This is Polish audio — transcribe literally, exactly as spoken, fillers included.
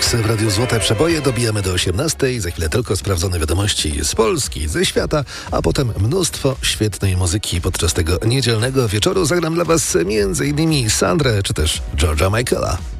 teraz w Radiu Złote Przeboje. Dobijamy do osiemnastej. Za chwilę tylko sprawdzone wiadomości z Polski, ze świata, a potem mnóstwo świetnej muzyki. Podczas tego niedzielnego wieczoru zagram dla Was między innymi Sandrę czy też George'a Michaela.